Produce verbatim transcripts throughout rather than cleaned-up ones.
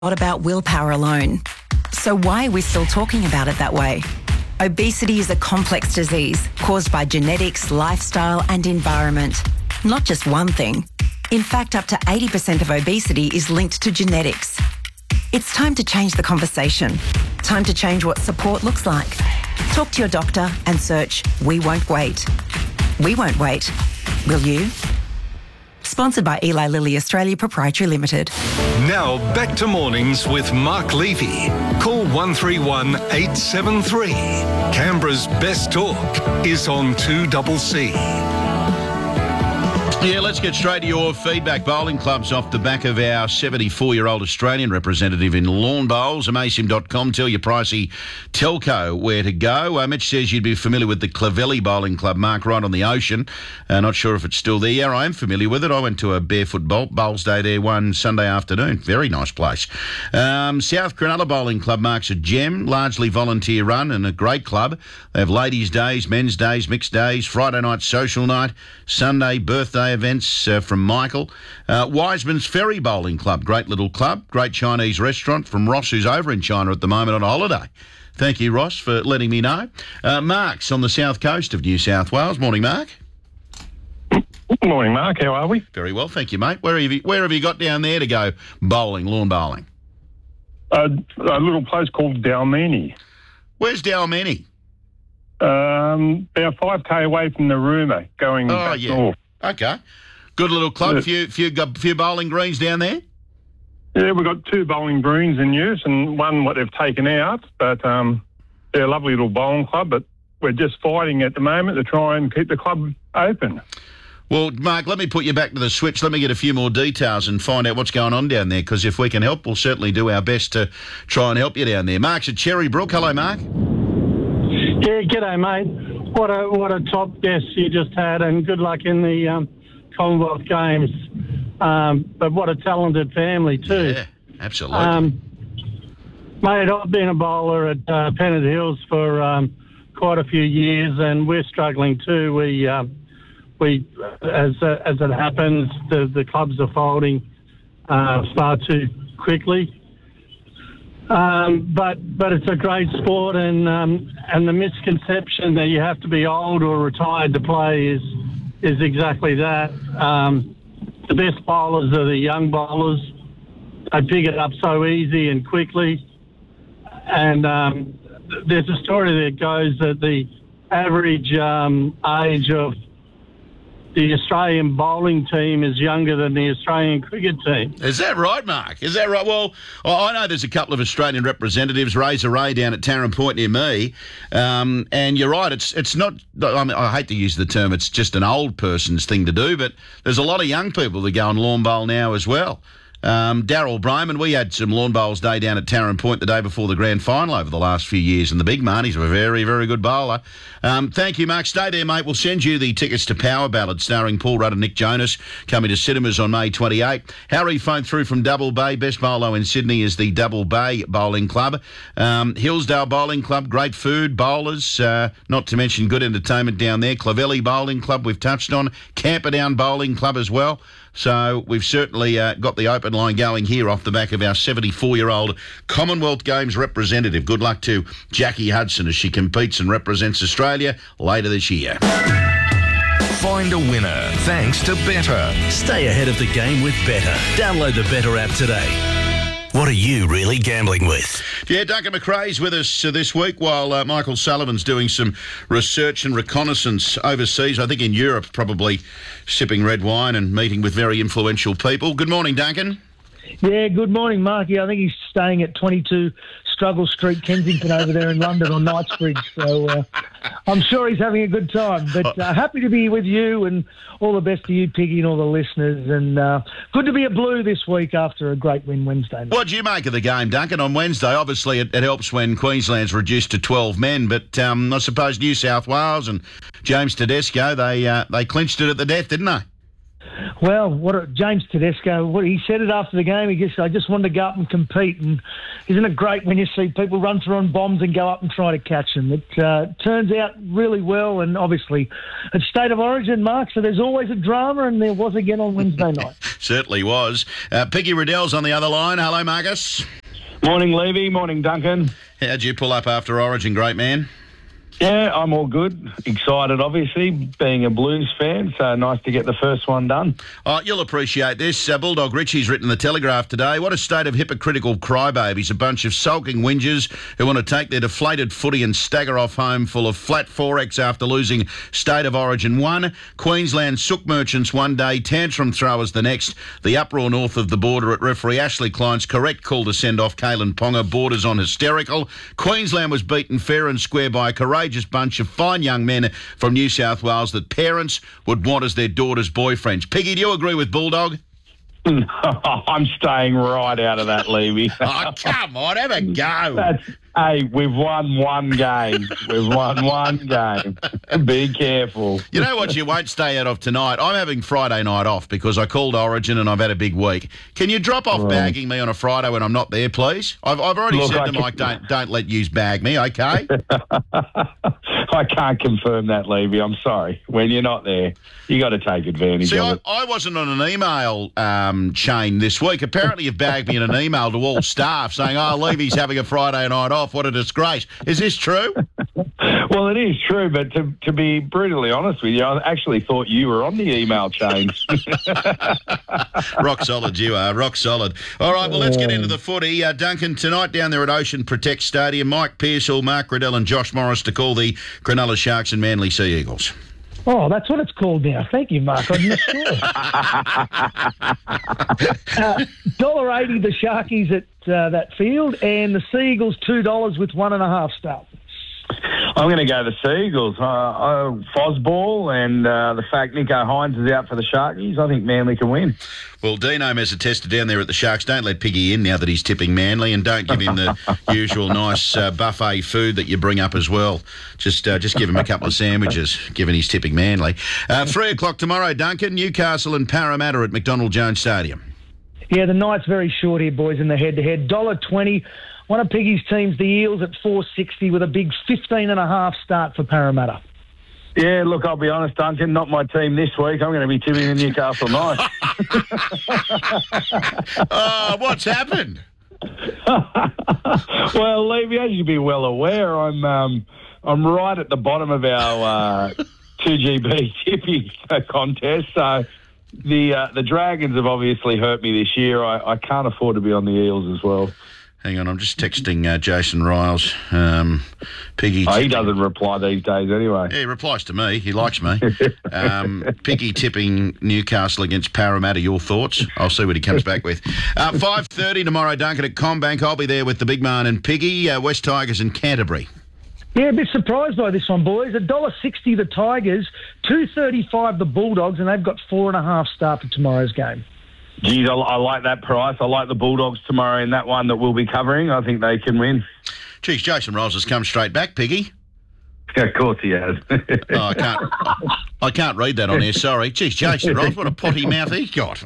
Not about willpower alone. So why are we still talking about it that way? Obesity is a complex disease caused by genetics, lifestyle and environment. Not just one thing. In fact, up to eighty percent of obesity is linked to genetics. It's time to change the conversation. Time to change what support looks like. Talk to your doctor and search We Won't Wait. We won't wait. Will you? Sponsored by Eli Lilly Australia Proprietary Limited. Now back to mornings with Mark Levy. Call one three one eight seven three. Canberra's best talk is on two C C. Yeah, let's get straight to your feedback. Bowling clubs off the back of our seventy-four-year-old Australian representative in lawn bowls. Amasim dot com. Tell your pricey telco where to go. Uh, Mitch says you'd be familiar with the Clavelli Bowling Club, Mark, right on the ocean. Uh, not sure if it's still there. Yeah, I am familiar with it. I went to a barefoot bowl, bowls day there one Sunday afternoon. Very nice place. Um, South Cronulla Bowling Club, Mark's a gem, largely volunteer run and a great club. They have ladies' days, men's days, mixed days, Friday night social night, Sunday birthday events uh, from Michael. Uh, Wiseman's Ferry Bowling Club, great little club, great Chinese restaurant from Ross, who's over in China at the moment on a holiday. Thank you, Ross, for letting me know. Uh, Mark's on the south coast of New South Wales. Morning, Mark. Morning, Mark. How are we? Very well, thank you, mate. Where have you, where have you got down there to go bowling, lawn bowling? Uh, a little place called Dalmeny. Where's Dalmeny? Um, about five k away from the Narooma, going Oh, back yeah. north. Okay. Good little club. Yeah. Few, few, few bowling greens down there? Yeah, we've got two bowling greens in use and one what they've taken out. But um, they're a lovely little bowling club, but we're just fighting at the moment to try and keep the club open. Well, Mark, let me put you back to the switch. Let me get a few more details and find out what's going on down there, because if we can help, we'll certainly do our best to try and help you down there. Mark's at Cherrybrook. Hello, Mark. Yeah, g'day, mate. What a what a top guest you just had, and good luck in the um, Commonwealth Games. Um, but what a talented family too. Yeah, absolutely. Um, mate, I've been a bowler at uh, Pennant Hills for um, quite a few years, and we're struggling too. We uh, we as uh, as it happens, the the clubs are folding uh, far too quickly. Um, but but it's a great sport, and um, and the misconception that you have to be old or retired to play is is exactly that. Um, the best bowlers are the young bowlers. They pick it up so easy and quickly. And um, there's a story that goes that the average um, age of the Australian bowling team is younger than the Australian cricket team. Is that right, Mark? Is that right? Well, I know there's a couple of Australian representatives, Razor Ray down at Tarrant Point near me, um, and you're right, it's it's not, I mean, I hate to use the term, it's just an old person's thing to do, but there's a lot of young people that go and lawn bowl now as well. Um, Daryl Brayman, we had some lawn bowls day down at Tarrant Point the day before the grand final over the last few years, and the big man, he's a very, very good bowler. Um, thank you, Mark. Stay there, mate. We'll send you the tickets to Power Ballad starring Paul Rudd and Nick Jonas, coming to cinemas on May twenty-eighth. Harry phoned through from Double Bay. Best bowler in Sydney is the Double Bay Bowling Club. Um, Hillsdale Bowling Club, great food, bowlers, uh, not to mention good entertainment down there. Clavelli Bowling Club we've touched on. Camperdown Bowling Club as well. So we've certainly uh, got the open line going here off the back of our seventy-four-year-old Commonwealth Games representative. Good luck to Jackie Hudson as she competes and represents Australia later this year. Find a winner thanks to Better. Stay ahead of the game with Better. Download the Better app today. What are you really gambling with? Yeah, Duncan McRae's with us uh, this week while uh, Michael Sullivan's doing some research and reconnaissance overseas, I think in Europe, probably sipping red wine and meeting with very influential people. Good morning, Duncan. Yeah, good morning, Marky. I think he's staying at twenty-two Struggle Street, Kensington, over there in London on Knightsbridge. So uh, I'm sure he's having a good time. But uh, happy to be with you, and all the best to you, Piggy, and all the listeners. And uh, good to be a Blue this week after a great win Wednesday night. What do you make of the game, Duncan, on Wednesday? Obviously, it, it helps when Queensland's reduced to twelve men, but um, I suppose New South Wales and James Tedesco, they uh, they clinched it at the death, didn't they? Well, what a, James Tedesco, what he said it after the game. He just, I just wanted to go up and compete. And isn't it great when you see people run through on bombs and go up and try to catch them? It uh, turns out really well, and obviously it's State of Origin, Mark, so there's always a drama, and there was again on Wednesday night. Certainly was. Uh, Piggy Riddell's on the other line. Hello, Marcus. Morning, Levy. Morning, Duncan. How'd you pull up after Origin, great man? Yeah, I'm all good. Excited, obviously, being a Blues fan, so nice to get the first one done. Oh, you'll appreciate this. Uh, Bulldog Richie's written in the Telegraph today. What a state of hypocritical crybabies, a bunch of sulking whingers who want to take their deflated footy and stagger off home full of flat forex after losing State of Origin one. Queensland sook merchants one day, tantrum throwers the next. The uproar north of the border at referee Ashley Klein's correct call to send off Kalen Ponga borders on hysterical. Queensland was beaten fair and square by a courageous bunch of fine young men from New South Wales that parents would want as their daughters' boyfriends. Piggy, do you agree with Bulldog? I'm staying right out of that, Levy. Oh, come on, have a go. That's, hey, we've won one game. We've won one game. Be careful. You know what you won't stay out of tonight? I'm having Friday night off because I called Origin and I've had a big week. Can you drop off bagging me on a Friday when I'm not there, please? I've, I've already Look, said I to can... Mike, don't, don't let yous bag me, okay? I can't confirm that, Levy. I'm sorry. When you're not there, you got to take advantage See, of I, it. I wasn't on an email um, chain this week. Apparently you've bagged me in an email to all staff saying, oh, Levy's having a Friday night off. What a disgrace. Is this true? Well, it is true, but to, to be brutally honest with you, I actually thought you were on the email chain. Rock solid you are, rock solid. All right, well, let's get into the footy. Uh, Duncan, tonight down there at Ocean Protect Stadium, Mike Pearsall, Mark Riddell and Josh Morris to call the Cronulla Sharks and Manly Sea Eagles. Oh, that's what it's called now. Thank you, Mark. I'm not sure. uh, one dollar eighty the Sharkies at uh, that field, and the Sea Eagles two dollars with one and a half start. I'm going to go the Sea Eagles. Uh, uh, Fosball and uh, the fact Nico Hines is out for the Sharkies, I think Manly can win. Well, Dino Mezzatesta down there at the Sharks, don't let Piggy in now that he's tipping Manly, and don't give him the usual nice uh, buffet food that you bring up as well. Just uh, just give him a couple of sandwiches, given he's tipping Manly. Uh, three o'clock tomorrow, Duncan, Newcastle and Parramatta at McDonald Jones Stadium. Yeah, the night's very short here, boys, in the head-to-head. one dollar twenty. One of Piggy's teams, the Eels, at four sixty with a big fifteen and a half start for Parramatta. Yeah, look, I'll be honest, Duncan, not my team this week. I'm going to be tipping the Newcastle Knights. Oh, what's happened? Well, Levy, as you'll be well aware, I'm um, I'm right at the bottom of our uh, two G B tipping contest. So the uh, the Dragons have obviously hurt me this year. I, I can't afford to be on the Eels as well. Hang on, I'm just texting uh, Jason Riles. Um, Piggy. Oh, he doesn't reply these days anyway. Yeah, he replies to me. He likes me. Um, Piggy tipping Newcastle against Parramatta. Your thoughts? I'll see what he comes back with. Uh, five thirty tomorrow, Duncan, at Combank. I'll be there with the big man and Piggy. Uh, West Tigers and Canterbury. Yeah, a bit surprised by this one, boys. one dollar sixty the Tigers, two thirty-five the Bulldogs, and they've got four and a half start for tomorrow's game. Geez, I, I like that price. I like the Bulldogs tomorrow in that one that we'll be covering. I think they can win. Geez, Jason Riles has come straight back, Piggy. Of course he has. Oh, I can't I can't read that on here, sorry. Geez, Jason Riles, what a potty mouth he's got.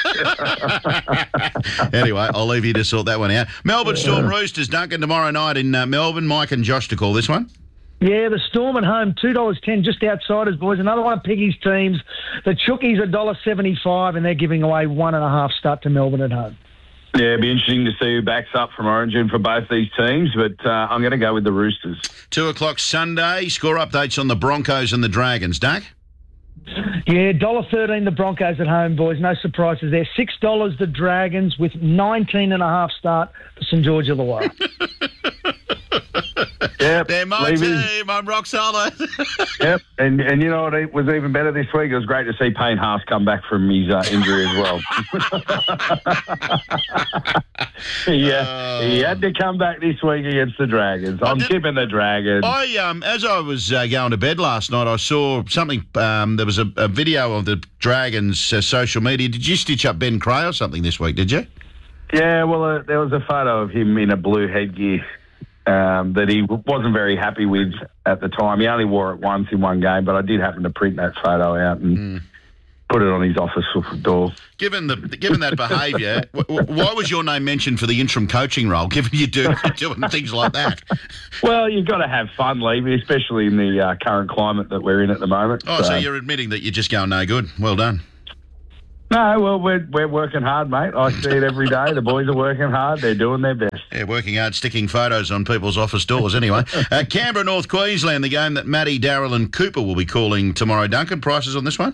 Anyway, I'll leave you to sort that one out. Melbourne Storm Roosters, Duncan, tomorrow night in uh, Melbourne. Mike and Josh to call this one. Yeah, the Storm at home, two dollars ten, just outsiders, boys. Another one of Piggy's teams. The Chookies, one dollar seventy-five, and they're giving away one and a half start to Melbourne at home. Yeah, it'd be interesting to see who backs up from Origin for both these teams, but uh, I'm going to go with the Roosters. Two o'clock Sunday. Score updates on the Broncos and the Dragons, Duck? Yeah, one dollar thirteen the Broncos at home, boys. No surprises there. six dollars the Dragons with nineteen and a half start for St George Illawarra. Yep, They're my Levy. team. I'm rock solid. Yep, and and you know what it was even better this week? It was great to see Payne Haas come back from his uh, injury as well. yeah, uh, he had to come back this week against the Dragons. I'm did, tipping the Dragons. I um, as I was uh, going to bed last night, I saw something. Um, there was a, a video of the Dragons' uh, social media. Did you stitch up Ben Cray or something this week? Did you? Yeah, well, uh, there was a photo of him in a blue headgear. Um, that he wasn't very happy with at the time. He only wore it once in one game, but I did happen to print that photo out and mm. put it on his office door. Given the given that behaviour, w- why was your name mentioned for the interim coaching role, given you do you're doing things like that? Well, you've got to have fun, Levy, especially in the uh, current climate that we're in at the moment. Oh, so. so you're admitting that you're just going no good. Well done. No, well, we're we're working hard, mate. I see it every day. The boys are working hard. They're doing their best. Yeah, working hard, sticking photos on people's office doors anyway. uh, Canberra, North Queensland, the game that Matty, Darrell and Cooper will be calling tomorrow. Duncan, prices on this one?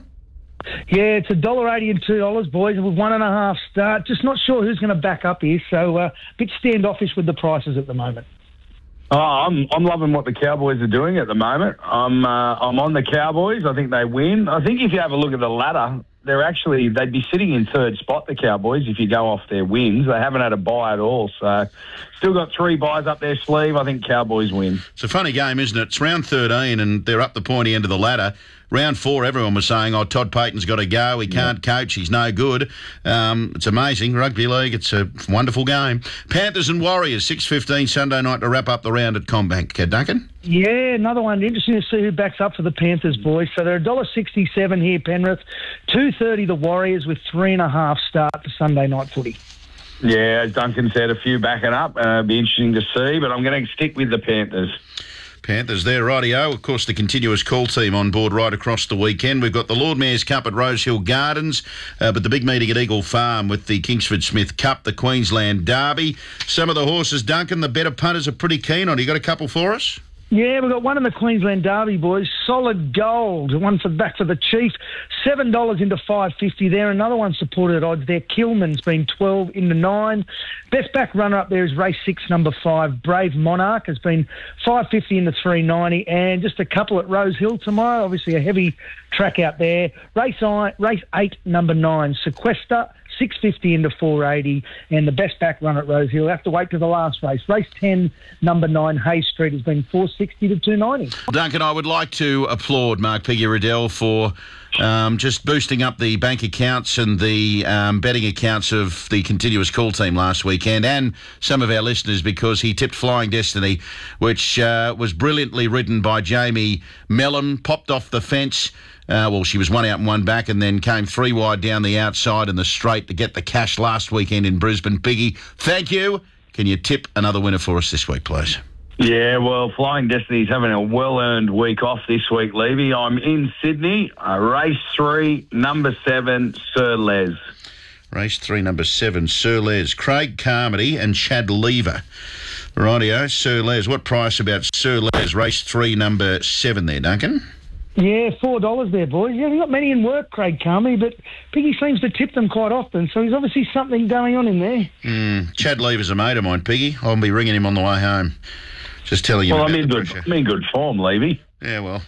Yeah, it's a dollar eighty and two dollars, boys, with one and a half start. Just not sure who's going to back up here, so a uh, bit standoffish with the prices at the moment. Oh, I'm I'm loving what the Cowboys are doing at the moment. I'm uh, I'm on the Cowboys. I think they win. I think if you have a look at the ladder, they're actually they'd be sitting in third spot. The Cowboys, if you go off their wins, they haven't had a bye at all. So, still got three byes up their sleeve. I think Cowboys win. It's a funny game, isn't it? It's round thirteen, and they're up the pointy end of the ladder. Round four, everyone was saying, oh, Todd Payton's got to go. He can't yeah. coach. He's no good. Um, it's amazing. Rugby league, it's a wonderful game. Panthers and Warriors, six fifteen Sunday night to wrap up the round at CommBank. Uh, Duncan? Yeah, another one. Interesting to see who backs up for the Panthers, boys. So they're one dollar sixty-seven here, Penrith. two thirty the Warriors with three and a half start for Sunday night footy. Yeah, as Duncan said, a few backing up. Uh, it'll be interesting to see, but I'm going to stick with the Panthers. Panthers there, rightio. Of course, the continuous call team on board right across the weekend. We've got the Lord Mayor's Cup at Rosehill Gardens, uh, but the big meeting at Eagle Farm with the Kingsford Smith Cup, the Queensland Derby. Some of the horses, Duncan, the better punters are pretty keen on. You got a couple for us? Yeah, we've got one in the Queensland Derby, boys. Solid Gold, one for back for the Chief. seven dollars into five fifty there. Another one supported at odds there. Kilman's been twelve into nine. Best back runner up there is race six, number five. Brave Monarch has been five fifty into three ninety. And just a couple at Rosehill tomorrow. Obviously a heavy track out there. Race, I, race eight, number nine. Sequester, six fifty into four eighty, and the best back run at Rosehill. You'll have to wait to the last race. Race ten, number nine, Hay Street, has been four sixty to two ninety. Duncan, I would like to applaud Mark Piggy-Riddell for um, just boosting up the bank accounts and the um, betting accounts of the continuous call team last weekend, and some of our listeners, because he tipped Flying Destiny, which uh, was brilliantly ridden by Jamie Mellon, popped off the fence. Uh, well, she was one out and one back, and then came three wide down the outside in the straight to get the cash last weekend in Brisbane. Piggy, thank you. Can you tip another winner for us this week, please? Yeah, well, Flying Destiny's having a well-earned week off this week, Levy. I'm in Sydney. Uh, race three, number seven, Sir Les. Race three, number seven, Sir Les. Craig Carmody and Chad Lever. Rightio, Sir Les. What price about Sir Les? Race three, number seven there, Duncan? Yeah, four dollars there, boys. Yeah, we've got many in work, Craig Carmody, but Piggy seems to tip them quite often, so there's obviously something going on in there. Mm, Chad Lever's a mate of mine, Piggy. I'll be ringing him on the way home. Just telling you well, about I'm in the good, pressure. I'm in good form, Levy. Yeah, well.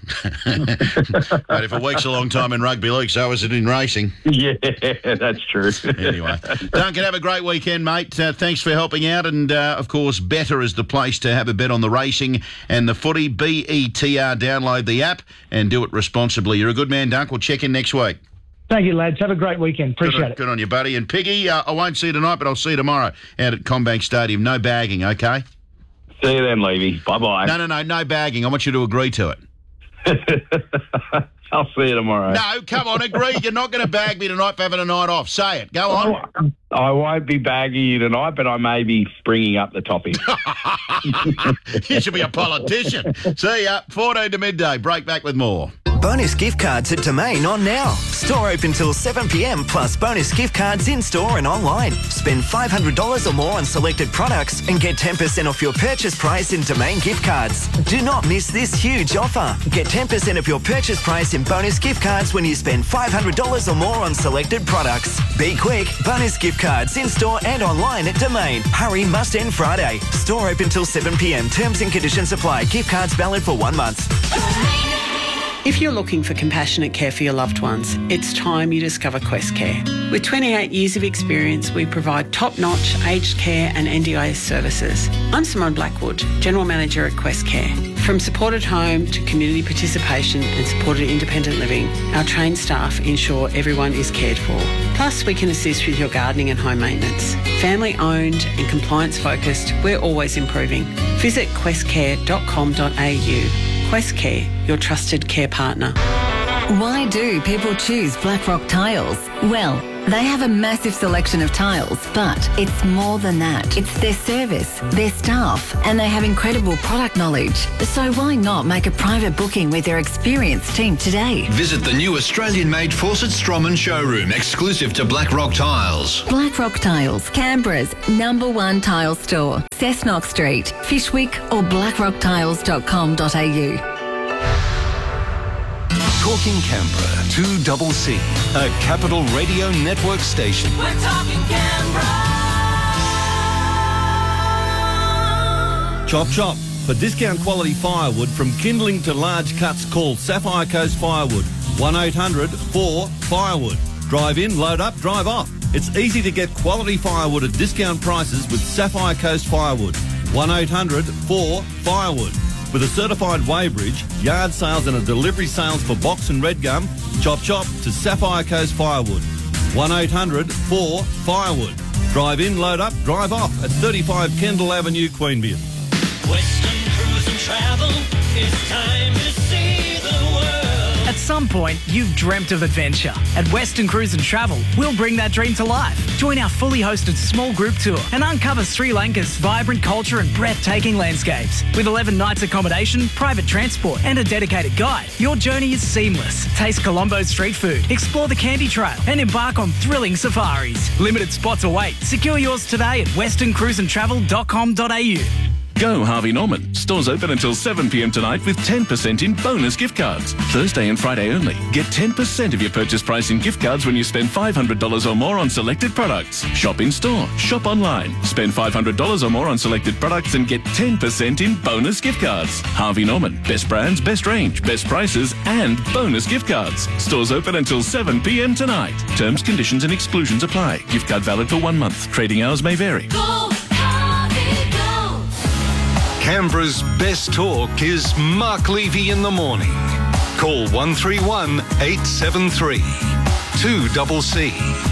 But if a week's a long time in rugby league, so is it in racing. Yeah, that's true. Anyway, Duncan, have a great weekend, mate. Uh, thanks for helping out. And, uh, of course, Better is the place to have a bet on the racing and the footy. B E T R, download the app and do it responsibly. You're a good man, Dunk. We'll check in next week. Thank you, lads. Have a great weekend. Appreciate good on, it. Good on you, buddy. And, Piggy, uh, I won't see you tonight, but I'll see you tomorrow out at CommBank Stadium. No bagging, okay? See you then, Levy. Bye-bye. No, no, no, no bagging. I want you to agree to it. I'll see you tomorrow. No, come on, agree. You're not going to bag me tonight for having a night off. Say it. Go on. I won't be bagging you tonight, but I may be bringing up the topic. You should be a politician. See ya. fourteen to midday. Break back with more. Bonus gift cards at Domain on now. Store open till seven p.m, plus bonus gift cards in-store and online. Spend five hundred dollars or more on selected products and get ten percent off your purchase price in Domain gift cards. Do not miss this huge offer. Get ten percent of your purchase price in bonus gift cards when you spend five hundred dollars or more on selected products. Be quick. Bonus gift cards in-store and online at Domain. Hurry, must end Friday. Store open till seven p.m. Terms and conditions apply. Gift cards valid for one month. If you're looking for compassionate care for your loved ones, it's time you discover Quest Care. With twenty-eight years of experience, we provide top-notch aged care and N D I S services. I'm Simone Blackwood, General Manager at Quest Care. From supported home to community participation and supported independent living, our trained staff ensure everyone is cared for. Plus, we can assist with your gardening and home maintenance. Family-owned and compliance-focused, we're always improving. Visit quest care dot com dot a u. Quest Care, your trusted care partner. Why do people choose Blackrock Tiles? Well, they have a massive selection of tiles, but it's more than that. It's their service, their staff, and they have incredible product knowledge. So why not make a private booking with their experienced team today? Visit the new Australian-made Fawcett Stroman showroom, exclusive to Blackrock Tiles. Blackrock Tiles, Canberra's number one tile store. Cessnock Street, Fishwick or blackrock tiles dot com dot a u. Talking Canberra, two double C, a Capital Radio Network station. We're talking Canberra. Chop chop. For discount quality firewood from kindling to large cuts, call Sapphire Coast Firewood. one eight hundred four firewood. Drive in, load up, drive off. It's easy to get quality firewood at discount prices with Sapphire Coast Firewood. one eight hundred four firewood. With a certified weighbridge, yard sales and a delivery sales for box and red gum, chop chop to Sapphire Coast Firewood. one eight hundred four firewood. Drive in, load up, drive off at thirty-five Kendall Avenue, Queanbeyan. Western Cruise and Travel, it's time to see the world. At some point, you've dreamt of adventure. At Western Cruise and Travel, we'll bring that dream to life. Join our fully hosted small group tour and uncover Sri Lanka's vibrant culture and breathtaking landscapes. With eleven nights accommodation, private transport and a dedicated guide, your journey is seamless. Taste Colombo's street food, explore the Candy Trail and embark on thrilling safaris. Limited spots await. Secure yours today at western cruise and travel dot com dot a u. Go Harvey Norman. Stores open until seven p m tonight with ten percent in bonus gift cards. Thursday and Friday only. Get ten percent of your purchase price in gift cards when you spend five hundred dollars or more on selected products. Shop in store. Shop online. Spend five hundred dollars or more on selected products and get ten percent in bonus gift cards. Harvey Norman. Best brands, best range, best prices and bonus gift cards. Stores open until seven p m tonight. Terms, conditions and exclusions apply. Gift card valid for one month. Trading hours may vary. Go, Harvey, go. Canberra's best talk is Mark Levy in the morning. Call one three one eight seven three, two double C.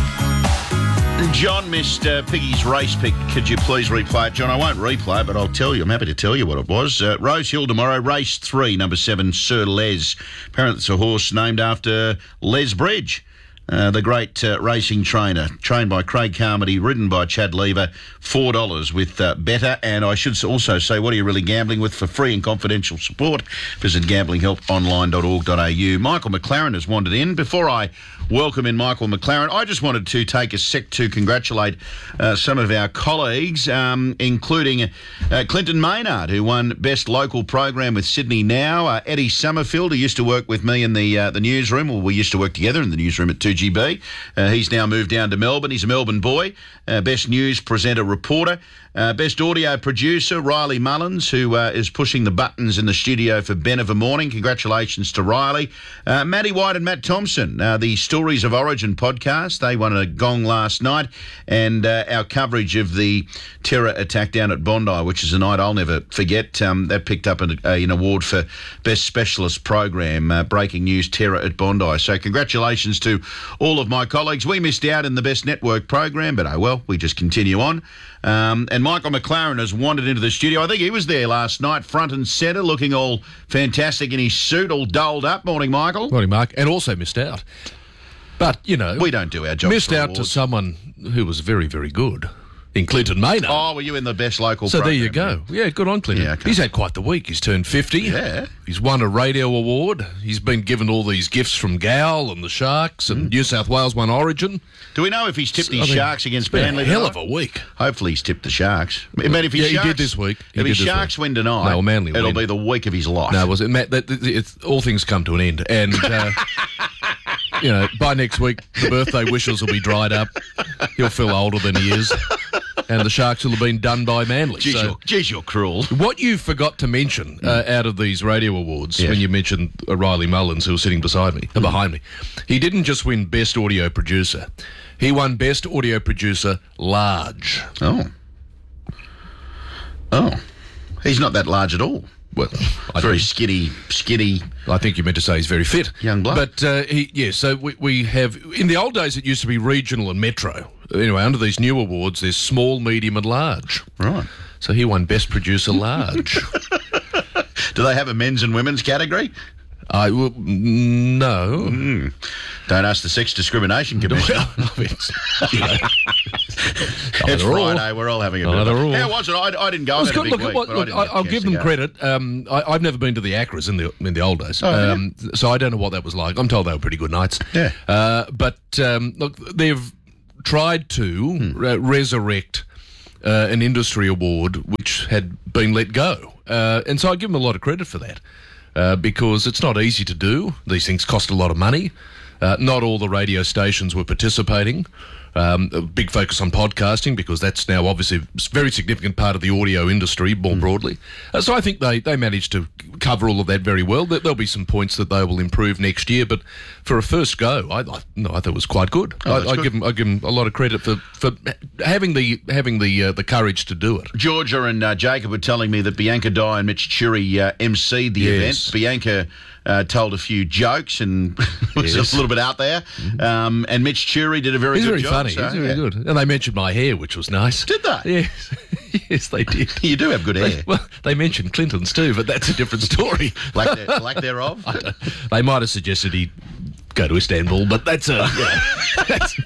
John missed uh, Piggy's race pick. Could you please replay it, John? I won't replay it, but I'll tell you. I'm happy to tell you what it was. Uh, Rose Hill tomorrow, race three, number seven, Sir Les. Apparently it's a horse named after Les Bridge. Uh, the great uh, racing trainer, trained by Craig Carmody, ridden by Chad Lever, four dollars with uh, Better. And I should also say, what are you really gambling with? For free and confidential support, visit gambling help online dot org dot a u. Michael McLaren has wandered in. Before I welcome in Michael McLaren, I just wanted to take a sec to congratulate uh, some of our colleagues, um, including uh, Clinton Maynard, who won Best Local Program with Sydney Now. Uh, Eddie Summerfield, who used to work with me in the uh, the newsroom, or we used to work together in the newsroom at two G B. Uh, he's now moved down to Melbourne. He's a Melbourne boy. Uh, best news presenter reporter. Uh, best audio producer, Riley Mullins, who uh, is pushing the buttons in the studio for Ben of a Morning. Congratulations to Riley. Uh, Matty White and Matt Thompson, uh, the Stories of Origin podcast. They won a gong last night. And uh, our coverage of the terror attack down at Bondi, which is a night I'll never forget. Um, that picked up an, uh, an award for Best Specialist Program, uh, Breaking News Terror at Bondi. So congratulations to all of my colleagues. We missed out in the Best Network program, but oh well, we just continue on. Um, and Michael McLaren has wandered into the studio. I think he was there last night, front and centre, looking all fantastic in his suit, all dolled up. Morning, Michael. Morning, Mark. And also missed out. But, you know... We don't do our job. Missed out awards. to someone who was very, very good. In Clinton Maynard. Oh, were you in the Best Local So program? there you go. Yeah, yeah good on Clinton. Yeah, okay. He's had quite the week. He's turned fifty. Yeah. He's won a radio award. He's been given all these gifts from Gowl and the Sharks, and mm. New South Wales won Origin. Do we know if he's tipped his I mean, Sharks against it's been Manly? a hell tonight? of a week. Hopefully he's tipped the Sharks. But if his yeah, Sharks, he did this week. He if his did this Sharks week. win tonight, no, Manly it'll win. be the week of his life. No, was it Matt? That, it's, all things come to an end, and uh, you know, by next week the birthday wishes will be dried up. He'll feel older than he is. And the Sharks will have been done by Manly. Geez, so, you're, geez you're cruel. What you forgot to mention uh, out of these radio awards, Yeah. when you mentioned uh, Riley Mullins, who was sitting beside me, uh, behind me, he didn't just win Best Audio Producer. He won Best Audio Producer Large. Oh. Oh. He's not that large at all. Well, I Very don't- skinny, skinny. I think you meant to say he's very fit. Young bloke. But, uh, he, yeah, so we, we have... In the old days, it used to be regional and metro. Anyway, under these new awards, there's small, medium and large. Right. So he won Best Producer Large. Do they have a men's and women's category? I will, no. Mm. Don't ask the Sex Discrimination Commission. Well, it's, you know, it's Friday. All. We're all having a Not bit of all. How was it? I, I didn't go. Well, I had a good. big Look, week, what, but I look, didn't I, get a I'll chance give to them go. credit. Um, I, I've never been to the Acras in the in the old days, Oh, yeah. um, so I don't know what that was like. I'm told they were pretty good nights. Yeah. Uh, but um, look, they've tried to Hmm. re- resurrect uh, an industry award which had been let go, uh, and so I give them a lot of credit for that. Uh, because it's not easy to do. These things cost a lot of money. Uh, not all the radio stations were participating. Um, a big focus on podcasting because that's now obviously a very significant part of the audio industry more broadly. Uh, so I think they, they managed to cover all of that very well. There, there'll be some points that they will improve next year, but for a first go, I, I, no, I thought it was quite good. Oh, I, that's I good. give them I give them a lot of credit for, for having the having the uh, the courage to do it. Georgia and uh, Jacob were telling me that Bianca Dye and Mitch Churi uh, emceed the Yes. event. Bianca uh, told a few jokes and was Yes. a little bit out there. Um, and Mitch Churi did a very He's good very job. funny. so, He's very yeah. good. And they mentioned my hair, which was nice. Did they? Yes. Yes, they did. You do have good hair. They, well, they mentioned Clinton's too, but that's a different story. Lack, there, lack thereof? I don't- they might have suggested he go to Istanbul, but that's a. Yeah, that's,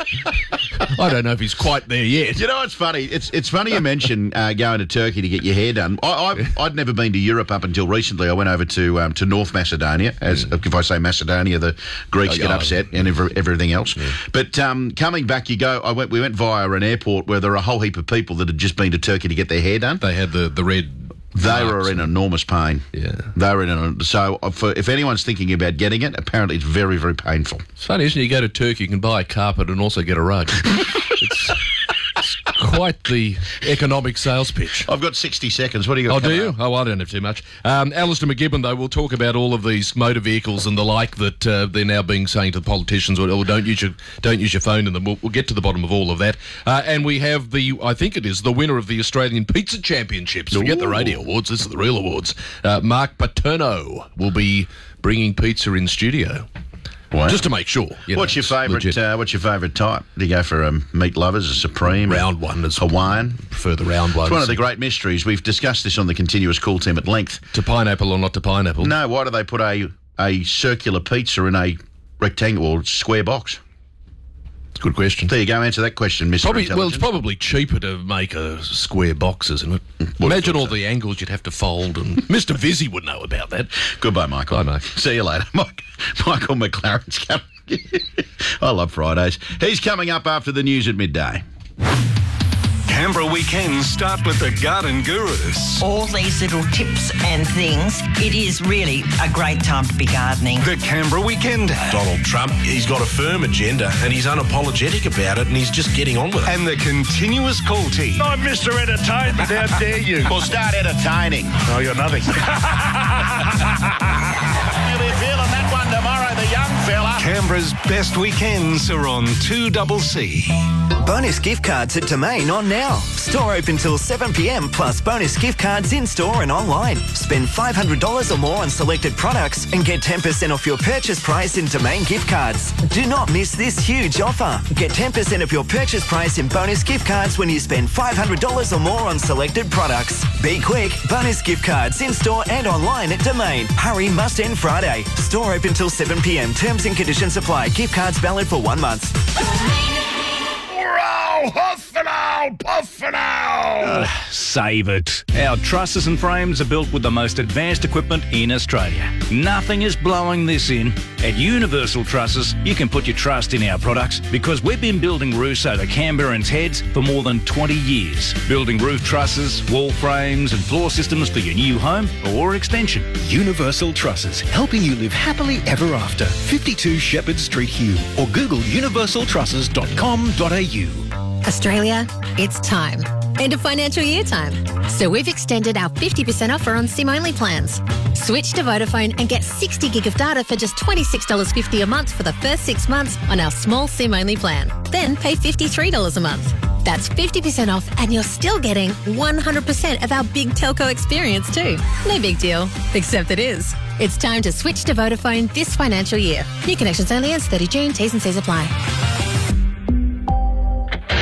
I don't know if he's quite there yet. You know what's funny? It's it's funny you mention uh, going to Turkey to get your hair done. I, I, I'd never been to Europe up until recently. I went over to um, to North Macedonia. As if I say Macedonia, the Greeks Oh, get yeah. upset and every, everything else. But um, coming back, you go. I went. We went via an airport where there were a whole heap of people that had just been to Turkey to get their hair done. They had the the red. They marks were in and- enormous pain. Yeah. They were in an, so uh, for, if anyone's thinking about getting it, apparently it's very, very painful. It's funny, isn't it? You go to Turkey, you can buy a carpet and also get a rug. it's, it's quite the economic sales pitch. I've got sixty seconds. What do you got? Oh, do coming you? up? Oh, I don't have too much. Um, Alistair McGibbon, though, will talk about all of these motor vehicles and the like that uh, they're now being saying to the politicians, or, or don't use your don't use your phone in them. We'll, we'll get to the bottom of all of that. Uh, and we have the, I think it is, the winner of the Australian Pizza Championships. Forget the radio awards, this is the real awards. Uh, Mark Paterno will be bringing pizza in studio. Wow. Just to make sure. You What's know, your favourite? legit. Uh, what's your favourite type? Do you go for um, meat lovers, a supreme, round one, as Hawaiian? Prefer the round ones. It's one of the great mysteries. We've discussed this on the continuous call team at length. To pineapple or not to pineapple? No, why do they put a a circular pizza in a rectangle or square box? It's a good question. There you go. Answer that question, Mister Probably, well, it's Intelligence. probably cheaper to make a square box, isn't it? Imagine all the angles you'd have to fold, and Mister Vizzy would know about that. Goodbye, Michael. Bye, mate. See you later. Mike, Michael McLaren's coming. I love Fridays. He's coming up after the news at midday. Canberra weekends start with the Garden Gurus. All these little tips and things, it is really a great time to be gardening. The Canberra Weekend. Donald Trump, he's got a firm agenda and he's unapologetic about it and he's just getting on with it. And the continuous call team. I'm Mister Entertainment, how dare you? Well, start entertaining. No, you're nothing. You'll be feeling that one tomorrow, the young fella. Canberra's best weekends are on two C C. Bonus gift cards at Domain on now. Store open till seven p.m. plus bonus gift cards in store and online. Spend five hundred dollars or more on selected products and get ten percent off your purchase price in Domain gift cards. Do not miss this huge offer. Get ten percent of your purchase price in bonus gift cards when you spend five hundred dollars or more on selected products. Be quick. Bonus gift cards in store and online at Domain. Hurry, must end Friday. Store open till seven p.m. Terms and conditions apply. Gift cards valid for one month. Huff and owl, puff and owl. Save it. Our trusses and frames are built with the most advanced equipment in Australia. Nothing is blowing this in. At Universal Trusses, you can put your trust in our products because we've been building roofs over Canberrans' heads for more than twenty years. Building roof trusses, wall frames and floor systems for your new home or extension. Universal Trusses, helping you live happily ever after. fifty-two Shepherd Street, Hugh, or Google universal trusses dot com dot a u. Australia, it's time. End of financial year time. So we've extended our fifty percent offer on SIM-only plans. Switch to Vodafone and get sixty gig of data for just twenty-six dollars fifty a month for the first six months on our small SIM-only plan. Then pay fifty-three dollars a month. That's fifty percent off and you're still getting one hundred percent of our big telco experience too. No big deal, except it is. It's time to switch to Vodafone this financial year. New connections only ends thirty June, T's and C's apply.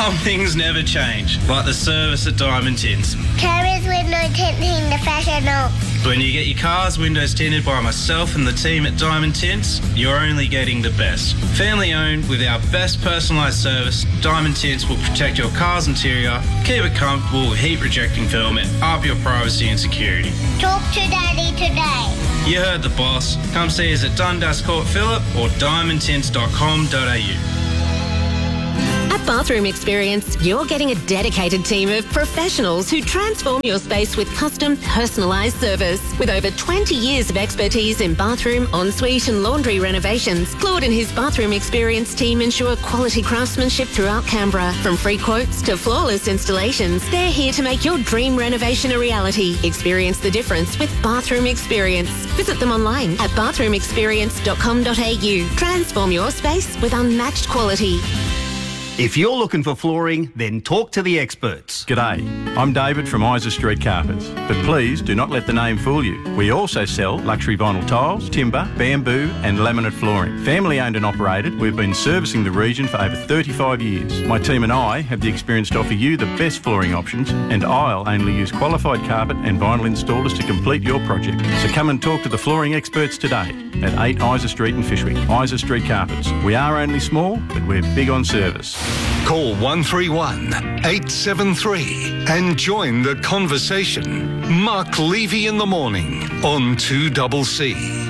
Some things never change, like the service at Diamond Tints. Carriers window tinting the professional. When you get your car's windows tinted by myself and the team at Diamond Tints, you're only getting the best. Family owned with our best personalised service, Diamond Tints will protect your car's interior, keep it comfortable with heat rejecting film and up your privacy and security. Talk to Daddy today. You heard the boss. Come see us at Dundas Court Phillip or diamond tints dot com dot a u. At Bathroom Experience, you're getting a dedicated team of professionals who transform your space with custom, personalised service. With over twenty years of expertise in bathroom, ensuite and laundry renovations, Claude and his Bathroom Experience team ensure quality craftsmanship throughout Canberra. From free quotes to flawless installations, they're here to make your dream renovation a reality. Experience the difference with Bathroom Experience. Visit them online at bathroom experience dot com dot a u. Transform your space with unmatched quality. If you're looking for flooring, then talk to the experts. G'day, I'm David from Isa Street Carpets, but please do not let the name fool you. We also sell luxury vinyl tiles, timber, bamboo and laminate flooring. Family owned and operated, we've been servicing the region for over thirty-five years. My team and I have the experience to offer you the best flooring options, and I'll only use qualified carpet and vinyl installers to complete your project. So come and talk to the flooring experts today at eight Isa Street in Fishwick. Isa Street Carpets. We are only small, but we're big on service. Call one three one, eight seven three and join the conversation. Mark Levy in the morning on two C C.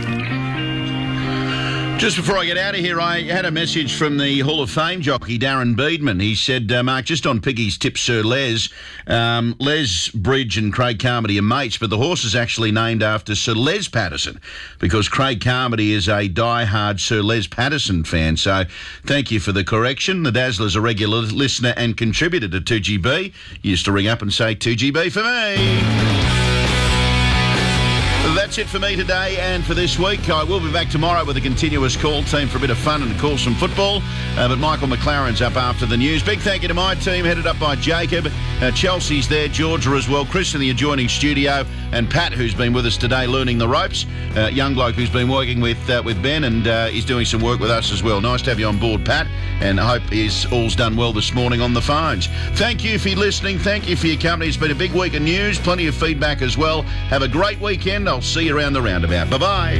Just before I get out of here, I had a message from the Hall of Fame jockey, Darren Beedman. He said, uh, Mark, just on Piggy's tip, Sir Les, um, Les Bridge and Craig Carmody are mates, but the horse is actually named after Sir Les Patterson because Craig Carmody is a die-hard Sir Les Patterson fan. So thank you for the correction. The Dazzler's a regular listener and contributor to two G B. He used to ring up and say, two G B for me. That's it for me today and for this week. I will be back tomorrow with a continuous call team for a bit of fun and call some football. Uh, but Michael McLaren's up after the news. Big thank you to my team, headed up by Jacob. Uh, Chelsea's there, Georgia as well, Chris in the adjoining studio, and Pat, who's been with us today learning the ropes. Uh, young bloke who's been working with uh, with Ben, and uh, he's doing some work with us as well. Nice to have you on board, Pat, and I hope he's all's done well this morning on the phones. Thank you for listening. Thank you for your company. It's been a big week of news, plenty of feedback as well. Have a great weekend. I'll see you around the roundabout. Bye-bye.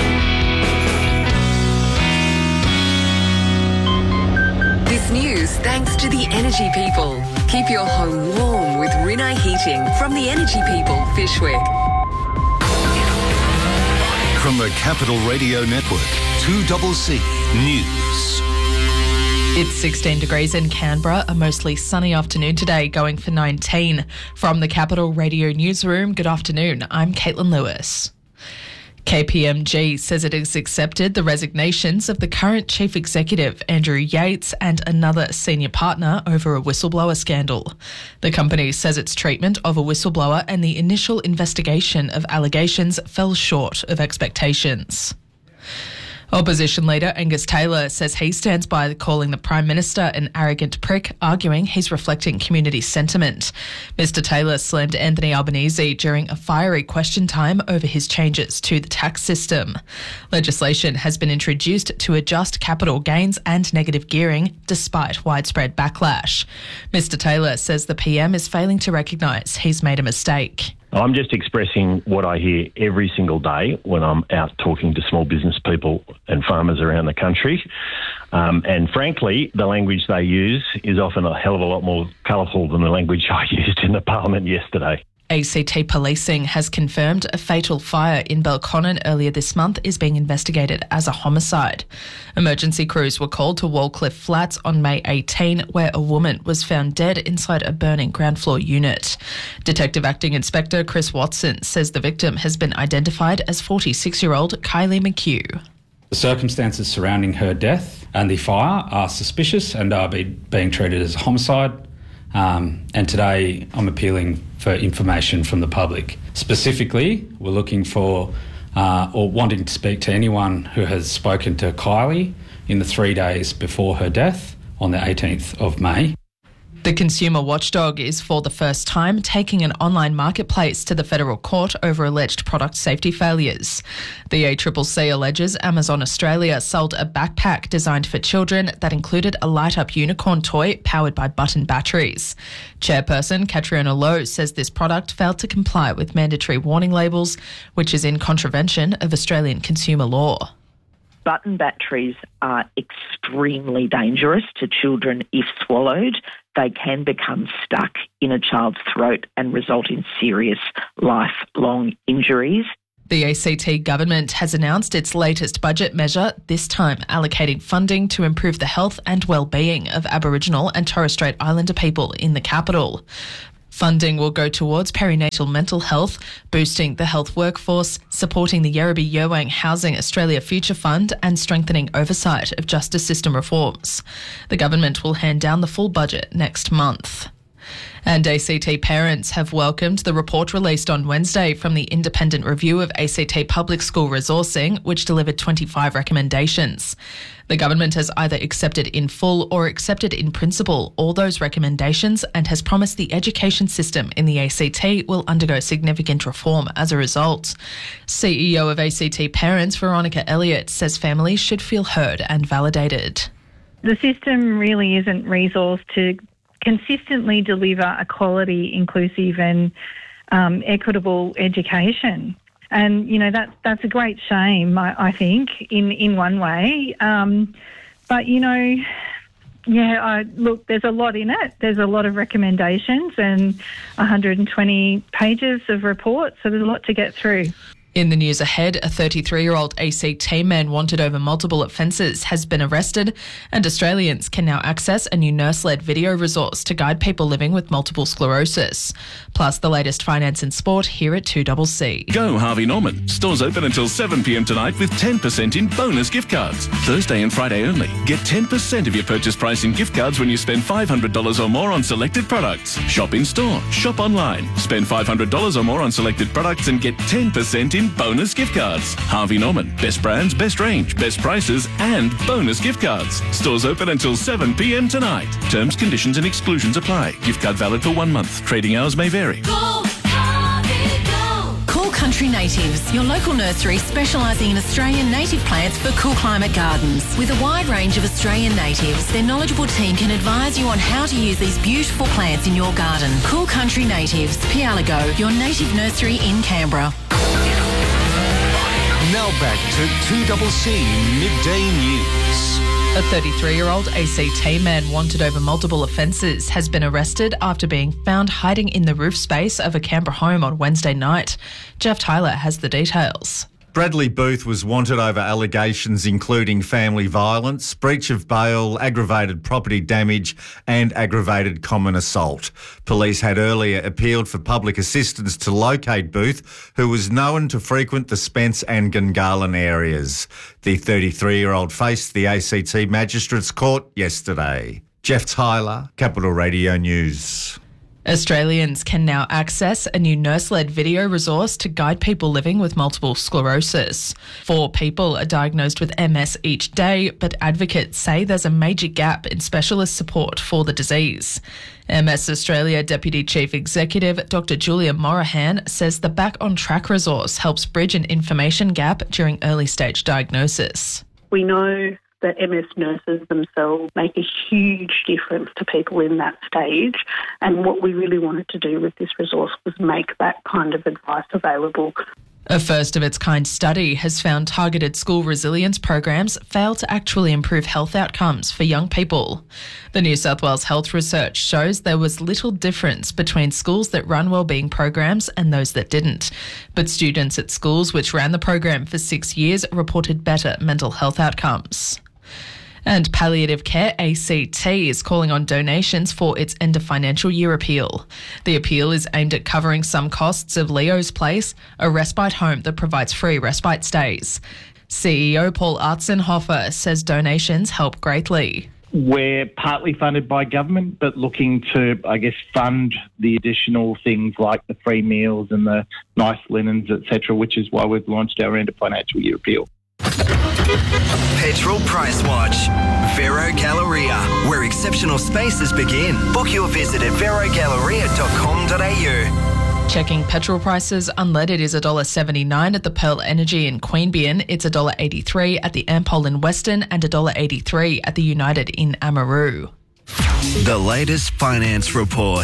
This news thanks to the Energy People. Keep your home warm with Rinnai Heating from the Energy People, Fishwick. From the Capital Radio Network, two C C News. It's sixteen degrees in Canberra, a mostly sunny afternoon today, going for nineteen. From the Capital Radio Newsroom, good afternoon. I'm Caitlin Lewis. K P M G says it has accepted the resignations of the current chief executive, Andrew Yates, and another senior partner over a whistleblower scandal. The company says its treatment of a whistleblower and the initial investigation of allegations fell short of expectations. Opposition leader Angus Taylor says he stands by calling the Prime Minister an arrogant prick, arguing he's reflecting community sentiment. Mister Taylor slammed Anthony Albanese during a fiery question time over his changes to the tax system. Legislation has been introduced to adjust capital gains and negative gearing, despite widespread backlash. Mister Taylor says the P M is failing to recognise he's made a mistake. I'm just expressing what I hear every single day when I'm out talking to small business people and farmers around the country. Um, and frankly, the language they use is often a hell of a lot more colourful than the language I used in the Parliament yesterday. A C T Policing has confirmed a fatal fire in Belconnen earlier this month is being investigated as a homicide. Emergency crews were called to Wallcliffe Flats on May eighteenth, where a woman was found dead inside a burning ground floor unit. Detective Acting Inspector Chris Watson says the victim has been identified as forty-six-year-old Kylie McHugh. The circumstances surrounding her death and the fire are suspicious and are be, being treated as a homicide. Um, and today I'm appealing for information from the public. Specifically, we're looking for uh, or wanting to speak to anyone who has spoken to Kylie in the three days before her death on the eighteenth of May. The consumer watchdog is for the first time taking an online marketplace to the federal court over alleged product safety failures. The A C C C alleges Amazon Australia sold a backpack designed for children that included a light-up unicorn toy powered by button batteries. Chairperson Catriona Lowe says this product failed to comply with mandatory warning labels, which is in contravention of Australian consumer law. Button batteries are extremely dangerous to children if swallowed. They can become stuck in a child's throat and result in serious lifelong injuries. The A C T government has announced its latest budget measure, this time allocating funding to improve the health and well-being of Aboriginal and Torres Strait Islander people in the capital. Funding will go towards perinatal mental health, boosting the health workforce, supporting the Yerribi Yerwang Housing Australia Future Fund and strengthening oversight of justice system reforms. The government will hand down the full budget next month. And A C T parents have welcomed the report released on Wednesday from the Independent Review of A C T Public School Resourcing, which delivered twenty-five recommendations. The government has either accepted in full or accepted in principle all those recommendations and has promised the education system in the A C T will undergo significant reform as a result. C E O of A C T Parents, Veronica Elliott, says families should feel heard and validated. The system really isn't resourced to consistently deliver a quality, inclusive and um, equitable education. And, you know, that, that's a great shame, I, I think, in, in one way. Um, but, you know, yeah, I, look, there's a lot in it. There's a lot of recommendations and one hundred twenty pages of reports, so there's a lot to get through. In the news ahead, a thirty-three-year-old A C T man wanted over multiple offences has been arrested, and Australians can now access a new nurse-led video resource to guide people living with multiple sclerosis. Plus, the latest finance and sport here at two C C. Go Harvey Norman. Stores open until seven p m tonight with ten percent in bonus gift cards. Thursday and Friday only. Get ten percent of your purchase price in gift cards when you spend five hundred dollars or more on selected products. Shop in store. Shop online. Spend five hundred dollars or more on selected products and get ten percent in bonus gift cards. Harvey Norman. Best brands, best range, best prices and bonus gift cards. Stores open until seven p m tonight. Terms, conditions and exclusions apply. Gift card valid for one month. Trading hours may vary. Go, Harvey, go. Cool Country Natives, your local nursery specialising in Australian native plants for cool climate gardens. With a wide range of Australian natives, their knowledgeable team can advise you on how to use these beautiful plants in your garden. Cool Country Natives, Pialago, your native nursery in Canberra. Now back to two C C Midday News. A thirty-three-year-old A C T man wanted over multiple offences has been arrested after being found hiding in the roof space of a Canberra home on Wednesday night. Jeff Tyler has the details. Bradley Booth was wanted over allegations including family violence, breach of bail, aggravated property damage and aggravated common assault. Police had earlier appealed for public assistance to locate Booth, who was known to frequent the Spence and Gungahlin areas. The thirty-three-year-old faced the A C T Magistrates Court yesterday. Jeff Tyler, Capital Radio News. Australians can now access a new nurse-led video resource to guide people living with multiple sclerosis. Four people are diagnosed with M S each day, but advocates say there's a major gap in specialist support for the disease. M S Australia Deputy Chief Executive Doctor Julia Morahan says the Back on Track resource helps bridge an information gap during early-stage diagnosis. We know that M S nurses themselves make a huge difference to people in that stage. And what we really wanted to do with this resource was make that kind of advice available. A first-of-its-kind study has found targeted school resilience programs fail to actually improve health outcomes for young people. The New South Wales Health Research shows there was little difference between schools that run wellbeing programs and those that didn't. But students at schools which ran the program for six years reported better mental health outcomes. And Palliative Care A C T is calling on donations for its end of financial year appeal. The appeal is aimed at covering some costs of Leo's Place, a respite home that provides free respite stays. C E O Paul Artsenhofer says donations help greatly. We're partly funded by government, but looking to, I guess, fund the additional things like the free meals and the nice linens, et cetera, which is why we've launched our end of financial year appeal. Petrol Price Watch. Vero Galleria, where exceptional spaces begin. Book your visit at vero galleria dot com dot a u. Checking petrol prices, unleaded is one dollar seventy-nine at the Pearl Energy in Queanbeyan. It's one dollar eighty-three at the Ampol in Western and one dollar eighty-three at the United in Amaroo. The latest finance report.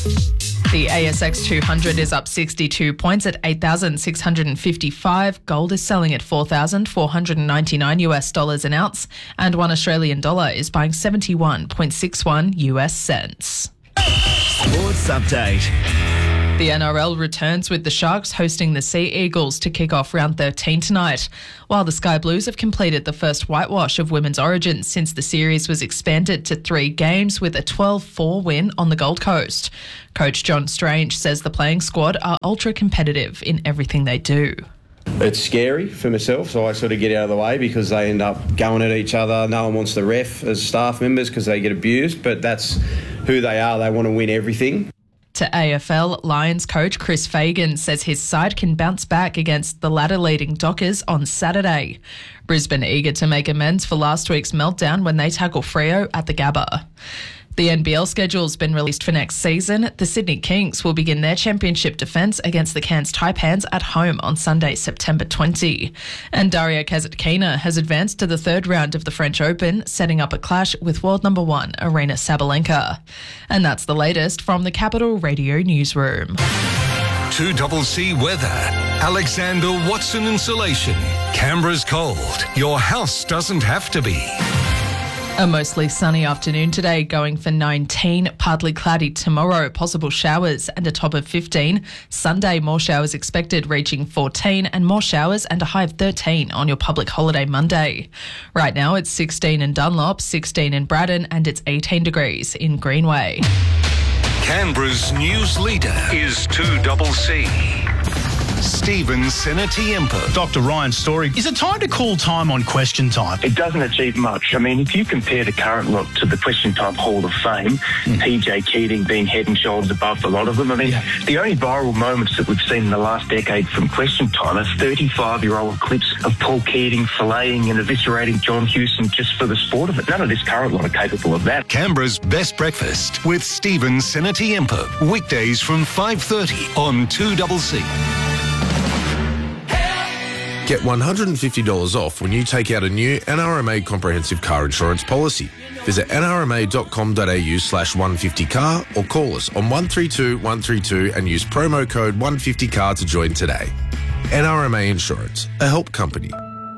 The A S X two hundred is up sixty-two points at eight thousand six hundred fifty-five. Gold is selling at four thousand four hundred ninety-nine US dollars an ounce, and one Australian dollar is buying seventy-one point six one US cents. Sports update. The N R L returns with the Sharks hosting the Sea Eagles to kick off round thirteen tonight, while the Sky Blues have completed the first whitewash of Women's Origin since the series was expanded to three games with a twelve four win on the Gold Coast. Coach John Strange says the playing squad are ultra competitive in everything they do. It's scary for myself, so I sort of get out of the way because they end up going at each other. No one wants the ref as staff members because they get abused, but that's who they are. They want to win everything. To A F L, Lions coach Chris Fagan says his side can bounce back against the ladder-leading Dockers on Saturday. Brisbane eager to make amends for last week's meltdown when they tackle Freo at the Gabba. The N B L schedule's been released for next season. The Sydney Kings will begin their championship defence against the Cairns Taipans at home on Sunday, September twentieth. And Daria Kasatkina has advanced to the third round of the French Open, setting up a clash with world number one Aryna Sabalenka. And that's the latest from the Capital Radio Newsroom. two C C weather. Alexander Watson Insulation. Canberra's cold. Your house doesn't have to be. A mostly sunny afternoon today, going for nineteen, partly cloudy tomorrow, possible showers and a top of fifteen. Sunday, more showers expected, reaching fourteen, and more showers and a high of thirteen on your public holiday Monday. Right now, it's sixteen in Dunlop, sixteen in Braddon, and it's eighteen degrees in Greenway. Canberra's news leader is two C C. Stephen Senatiempo. Doctor Ryan Story. Is it time to call time on Question Time? It doesn't achieve much. I mean, if you compare the current lot to the Question Time Hall of Fame, mm. P J Keating being head and shoulders above a lot of them, I mean, yeah. the only viral moments that we've seen in the last decade from Question Time are thirty-five-year-old clips of Paul Keating filleting and eviscerating John Hewson just for the sport of it. None of this current lot are capable of that. Canberra's Best Breakfast with Stephen Senatiempo. Weekdays from five thirty on two C C. Get one hundred fifty dollars off when you take out a new N R M A comprehensive car insurance policy. Visit n r m a dot com dot a u slash one fifty car or call us on one three two one three two and use promo code one fifty car to join today. N R M A Insurance, a help company.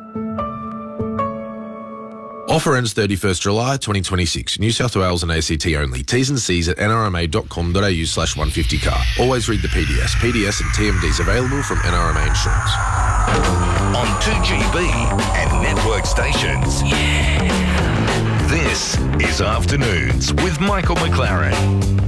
Offer ends thirty-first July twenty twenty-six. New South Wales and A C T only. T's and C's at n r m a dot com dot a u slash one fifty car. Always read the P D S. P D S and T M Ds available from N R M A Insurance. On two G B and network stations. Yeah. This is Afternoons with Michael McLaren.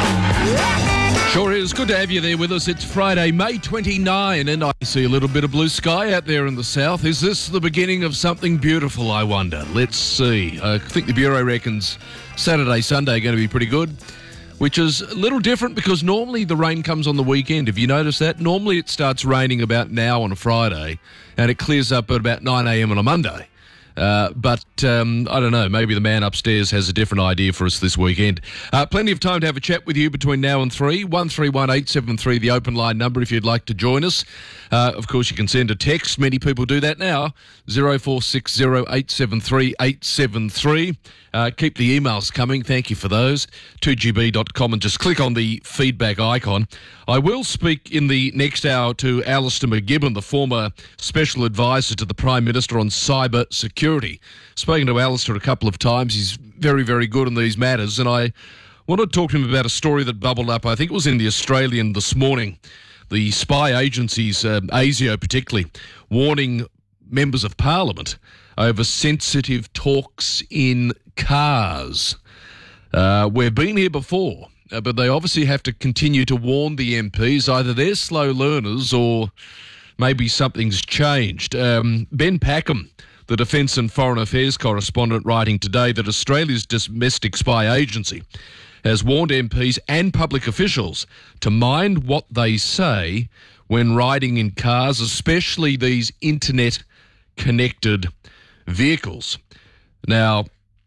Sure is. Good to have you there with us. It's Friday, May twenty-ninth, and I see a little bit of blue sky out there in the south. Is this the beginning of something beautiful, I wonder? Let's see. I think the Bureau reckons Saturday, Sunday are going to be pretty good, which is a little different because normally the rain comes on the weekend. Have you noticed that? Normally it starts raining about now on a Friday, and it clears up at about nine a.m. on a Monday. Uh, but um, I don't know, maybe the man upstairs has a different idea for us this weekend. Uh, plenty of time to have a chat with you between now and three. one three one eight seven three, the open line number if you'd like to join us. Uh, of course, you can send a text. Many people do that now. zero four six zero eight seven three eight seven three. Uh, keep the emails coming. Thank you for those. two g b dot com and just click on the feedback icon. I will speak in the next hour to Alistair McGibbon, the former Special Advisor to the Prime Minister on cyber security. Spoken to Alistair a couple of times. He's very, very good on these matters, and I want to talk to him about a story that bubbled up. I think it was in the Australian this morning. The spy agencies, uh, ASIO particularly, warning members of Parliament over sensitive talks in cars. Uh, we've been here before, uh, but they obviously have to continue to warn the M Ps. Either they're slow learners or maybe something's changed. Um, Ben Packham, the Defence and Foreign Affairs correspondent, writing today that Australia's domestic spy agency has warned M Ps and public officials to mind what they say when riding in cars, especially these internet-connected vehicles. Now,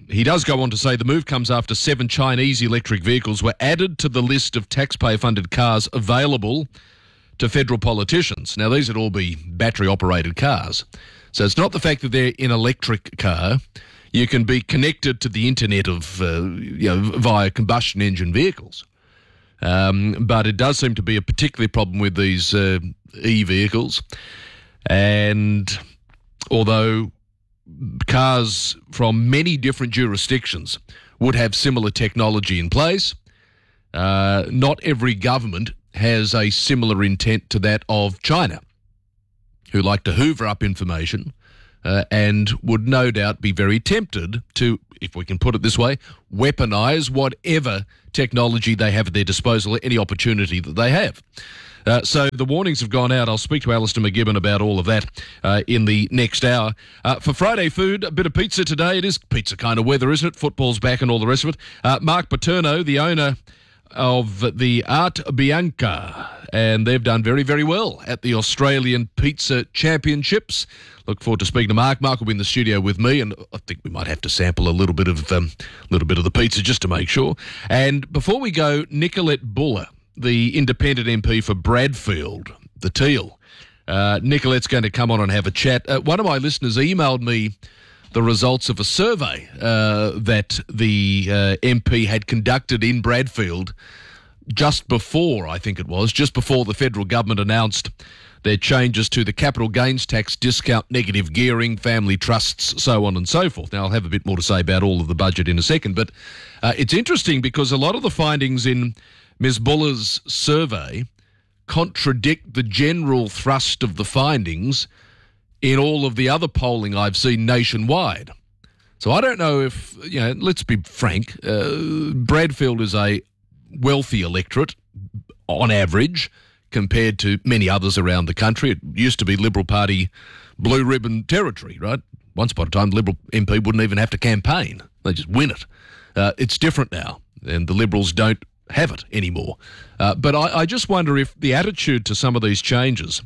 he does go on to say the move comes after seven Chinese electric vehicles were added to the list of taxpayer-funded cars available to federal politicians. Now, these would all be battery-operated cars. So it's not the fact that they're an electric car. You can be connected to the internet of, uh, you know, via combustion engine vehicles. Um, but it does seem to be a particular problem with these uh, e-vehicles. And although cars from many different jurisdictions would have similar technology in place, uh, not every government has a similar intent to that of China, who like to hoover up information uh, and would no doubt be very tempted to, if we can put it this way, weaponise whatever technology they have at their disposal, any opportunity that they have. Uh, so the warnings have gone out. I'll speak to Alistair McGibbon about all of that uh, in the next hour. Uh, for Friday food, a bit of pizza today. It is pizza kind of weather, isn't it? Football's back and all the rest of it. Uh, Mark Paterno, the owner of the Art Bianca, and they've done very, very well at the Australian Pizza Championships. Look forward to speaking to Mark. Mark will be in the studio with me, and I think we might have to sample a little bit of um, little bit of the pizza just to make sure. And before we go, Nicolette Buller, the independent M P for Bradfield, the Teal. Uh, Nicolette's going to come on and have a chat. Uh, one of my listeners emailed me the results of a survey uh, that the uh, M P had conducted in Bradfield just before, I think it was, just before the federal government announced their changes to the capital gains tax discount, negative gearing, family trusts, so on and so forth. Now, I'll have a bit more to say about all of the budget in a second, but uh, it's interesting because a lot of the findings in Miz Buller's survey contradict the general thrust of the findings in all of the other polling I've seen nationwide. So I don't know if, you know, let's be frank, uh, Bradfield is a wealthy electorate on average compared to many others around the country. It used to be Liberal Party blue ribbon territory, right? Once upon a time, the Liberal M P wouldn't even have to campaign. They just win it. Uh, it's different now, and the Liberals don't have it anymore. Uh, but I, I just wonder if the attitude to some of these changes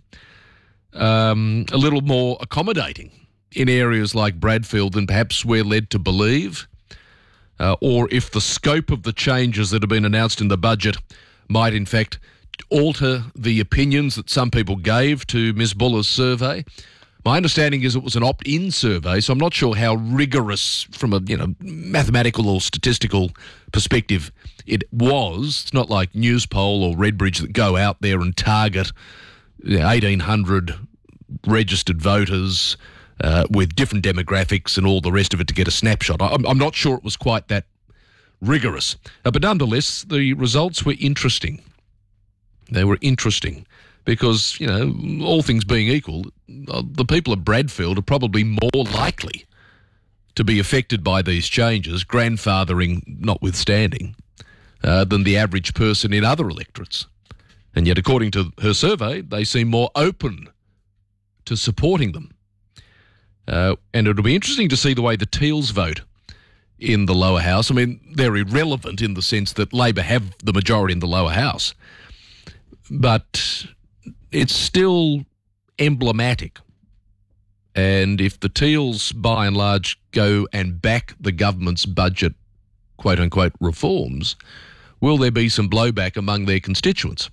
um, a little more accommodating in areas like Bradfield than perhaps we're led to believe, uh, or if the scope of the changes that have been announced in the budget might in fact alter the opinions that some people gave to Miz Buller's survey. My understanding is it was an opt-in survey, so I'm not sure how rigorous from a you know mathematical or statistical perspective it was. It's not like Newspoll or Redbridge that go out there and target you know, eighteen hundred registered voters uh, with different demographics and all the rest of it to get a snapshot. I'm, I'm not sure it was quite that rigorous. Uh, but nonetheless, the results were interesting. They were interesting because, you know, all things being equal, the people of Bradfield are probably more likely to be affected by these changes, grandfathering notwithstanding, uh, than the average person in other electorates. And yet, according to her survey, they seem more open to supporting them. Uh, and it'll be interesting to see the way the Teals vote in the lower house. I mean, they're irrelevant in the sense that Labor have the majority in the lower house. But it's still emblematic. And if the Teals, by and large, go and back the government's budget, quote-unquote, reforms, will there be some blowback among their constituents?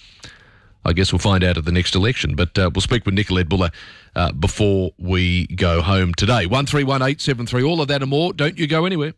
I guess we'll find out at the next election. But uh, we'll speak with Nicolette Buller uh, before we go home today. one three one eight seven three, all of that and more. Don't you go anywhere.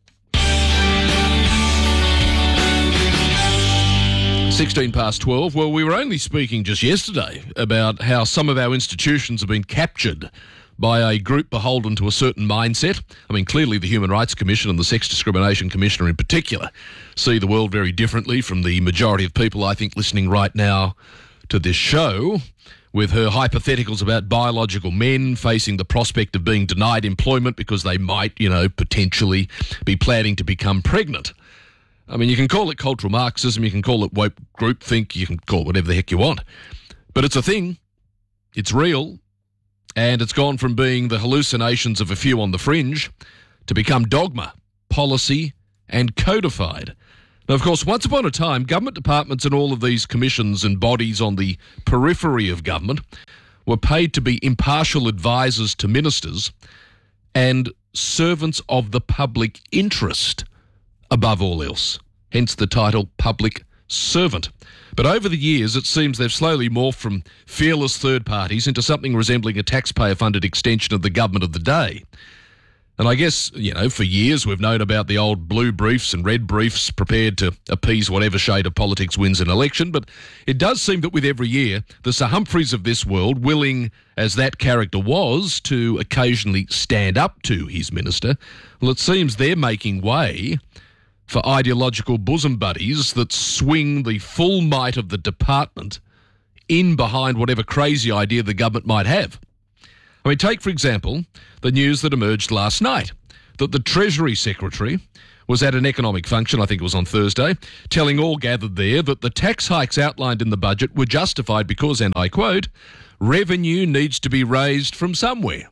sixteen past twelve. Well, we were only speaking just yesterday about how some of our institutions have been captured by a group beholden to a certain mindset. I mean, clearly the Human Rights Commission and the Sex Discrimination Commissioner in particular see the world very differently from the majority of people, I think, listening right now to this show, with her hypotheticals about biological men facing the prospect of being denied employment because they might, you know, potentially be planning to become pregnant. I mean, you can call it cultural Marxism, you can call it woke groupthink, you can call it whatever the heck you want. But it's a thing, it's real, and it's gone from being the hallucinations of a few on the fringe to become dogma, policy, and codified. Now, of course, once upon a time, government departments and all of these commissions and bodies on the periphery of government were paid to be impartial advisors to ministers, and servants of the public interest above all else, hence the title public servant. But over the years, it seems they've slowly morphed from fearless third parties into something resembling a taxpayer-funded extension of the government of the day. And I guess, you know, for years we've known about the old blue briefs and red briefs prepared to appease whatever shade of politics wins an election, but it does seem that with every year, the Sir Humphreys of this world, willing as that character was to occasionally stand up to his minister, well, it seems they're making way for ideological bosom buddies that swing the full might of the department in behind whatever crazy idea the government might have. I mean, take, for example, the news that emerged last night that the Treasury Secretary was at an economic function, I think it was on Thursday, telling all gathered there that the tax hikes outlined in the budget were justified because, and I quote, revenue needs to be raised from somewhere.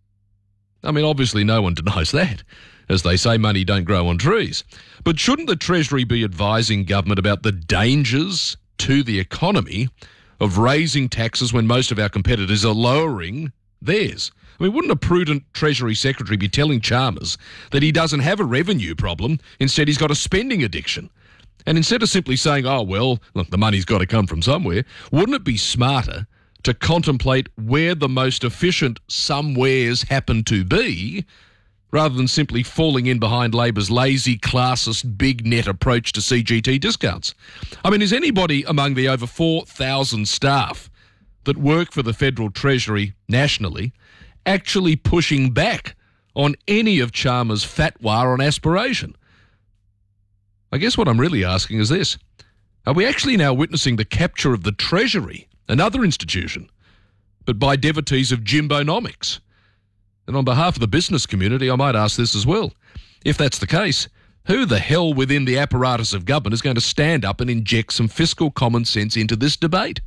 I mean, obviously no one denies that. As they say, money don't grow on trees. But shouldn't the Treasury be advising government about the dangers to the economy of raising taxes when most of our competitors are lowering theirs? I mean, wouldn't a prudent Treasury Secretary be telling Chalmers that he doesn't have a revenue problem, instead he's got a spending addiction? And instead of simply saying, oh, well, look, the money's got to come from somewhere, wouldn't it be smarter to contemplate where the most efficient somewheres happen to be, rather than simply falling in behind Labor's lazy, classist, big net approach to C G T discounts? I mean, is anybody among the over four thousand staff that work for the Federal Treasury nationally actually pushing back on any of Chalmers' fatwa on aspiration? I guess what I'm really asking is this. Are we actually now witnessing the capture of the Treasury, another institution, but by devotees of Jimbonomics? And on behalf of the business community, I might ask this as well. If that's the case, who the hell within the apparatus of government is going to stand up and inject some fiscal common sense into this debate?